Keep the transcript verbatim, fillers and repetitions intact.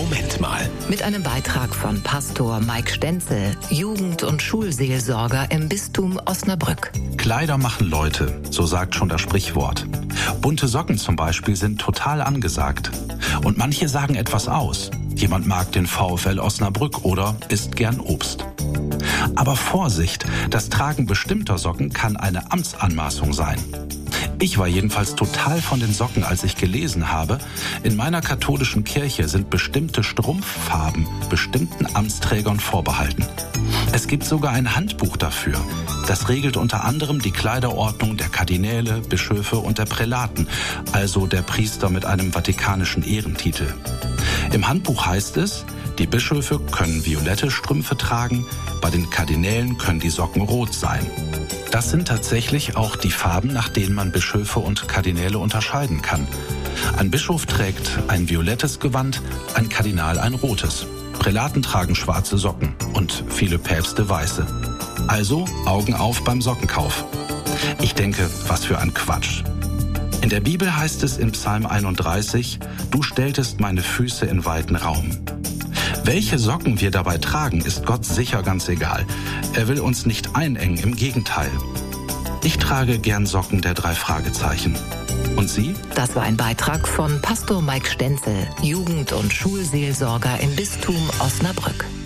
Moment mal. Mit einem Beitrag von Pastor Mike Stenzel, Jugend- und Schulseelsorger im Bistum Osnabrück. Kleider machen Leute, so sagt schon das Sprichwort. Bunte Socken zum Beispiel sind total angesagt. Und manche sagen etwas aus. Jemand mag den VfL Osnabrück oder isst gern Obst. Aber Vorsicht, das Tragen bestimmter Socken kann eine Amtsanmaßung sein. Ich war jedenfalls total von den Socken, als ich gelesen habe, in meiner katholischen Kirche sind bestimmte Strumpffarben bestimmten Amtsträgern vorbehalten. Es gibt sogar ein Handbuch dafür. Das regelt unter anderem die Kleiderordnung der Kardinäle, Bischöfe und der Prälaten, also der Priester mit einem vatikanischen Ehrentitel. Im Handbuch heißt es, die Bischöfe können violette Strümpfe tragen, bei den Kardinälen können die Socken rot sein. Das sind tatsächlich auch die Farben, nach denen man Bischöfe und Kardinäle unterscheiden kann. Ein Bischof trägt ein violettes Gewand, ein Kardinal ein rotes. Prälaten tragen schwarze Socken und viele Päpste weiße. Also Augen auf beim Sockenkauf. Ich denke, was für ein Quatsch. In der Bibel heißt es in Psalm einunddreißig, du stelltest meine Füße in weiten Raum. Welche Socken wir dabei tragen, ist Gott sicher ganz egal. Er will uns nicht einengen, im Gegenteil. Ich trage gern Socken der drei Fragezeichen. Und Sie? Das war ein Beitrag von Pastor Mike Stenzel, Jugend- und Schulseelsorger im Bistum Osnabrück.